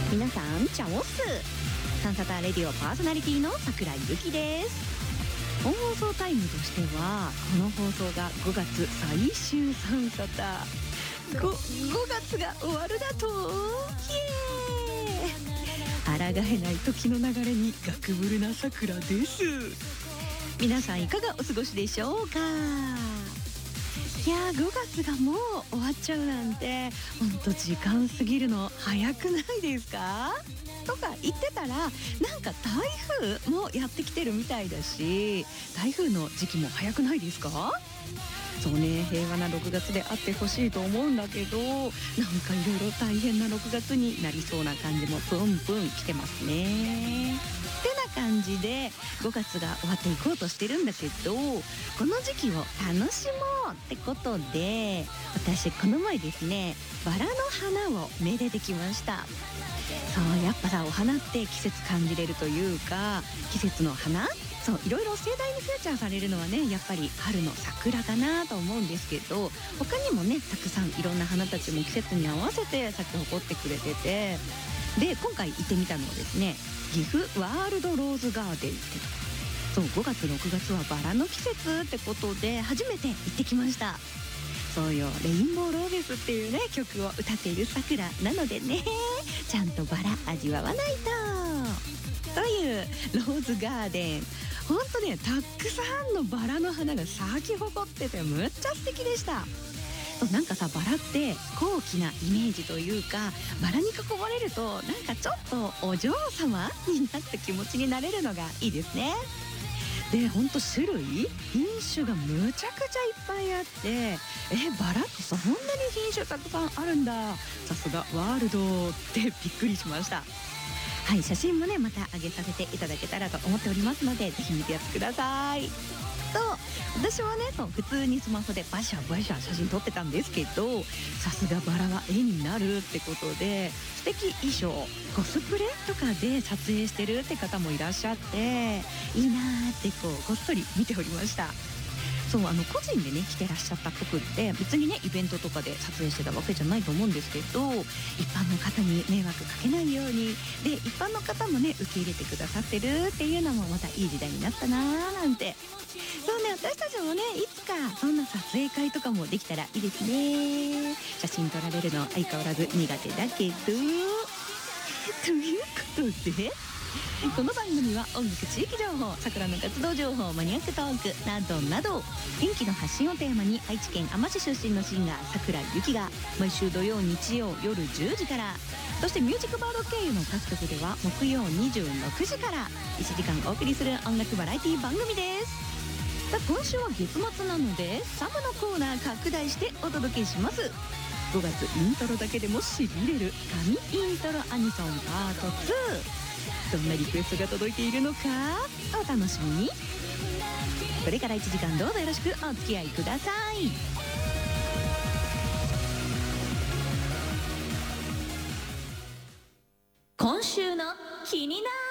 皆さんチャオス。サンサタレディオパーソナリティの桜井由紀です。本放送タイムとしてはこの放送が5月最終サンサタ 5月が終わるだとイエーイ。抗えない時の流れにガクブルな桜です。皆さんいかがお過ごしでしょうか。いや5月がもう終わっちゃうなんてほんと時間過ぎるの早くないですかとか言ってたら、なんか台風もやってきてるみたいだし、台風の時期も早くないですか。そうね、平和な6月であってほしいと思うんだけど、なんかいろいろ大変な6月になりそうな感じもプンプン来てますね。ってな感じで5月が終わっていこうとしてるんだけど、この時期を楽しもうってことで、私この前ですね、バラの花をめでてきました。そうやっぱさ、お花って季節感じれるというか、季節の花、そういろいろ盛大にフューチャーされるのはね、やっぱり春の桜かなと思うんですけど、他にもねたくさんいろんな花たちも季節に合わせて咲き誇ってくれてて、で今回行ってみたのはですね、岐阜ワールドローズガーデンって。そう5月6月はバラの季節ってことで初めて行ってきました。そうよ、レインボーローゼスっていうね曲を歌っている桜なのでね、ちゃんとバラ味わわないと。というローズガーデン、ほんとねたくさんのバラの花が咲き誇っててむっちゃ素敵でした。なんかさ、バラって高貴なイメージというか、バラに囲まれるとなんかちょっとお嬢様になった気持ちになれるのがいいですね。でほんと種類品種がむちゃくちゃいっぱいあって、バラってそんなに品種たくさんあるんだ、さすがワールドってびっくりしました。はい、写真もねまた上げさせていただけたらと思っておりますので、ぜひ見てやってください。と私はね、そう普通にスマホでバシャバシャ写真撮ってたんですけど、さすがバラは絵になるってことで、素敵衣装コスプレとかで撮影してるって方もいらっしゃって、いいなーってこっそり見ておりました。そう個人でね来てらっしゃったっぽくって、別にねイベントとかで撮影してたわけじゃないと思うんですけど、一般の方に迷惑かけないようにで、一般の方もね受け入れてくださってるっていうのもまたいい時代になったなーなんて。そうね、私たちもねいつかそんな撮影会とかもできたらいいですね。写真撮られるの相変わらず苦手だけどということで、この番組は音楽、地域情報、桜の活動情報、マニアックトークなどなど、元気の発信をテーマに愛知県あま市出身のシンガー桜井由紀が毎週土曜日曜夜10時から、そしてミュージックバード経由の各局では木曜26時から1時間お送りする音楽バラエティ番組です。さあ今週は月末なのでサムのコーナー拡大してお届けします。5月イントロだけでもしびれる神イントロアニソンパート2、どんなリクエストが届いているのかお楽しみに。これから1時間どうぞよろしくお付き合いください。今週の気になる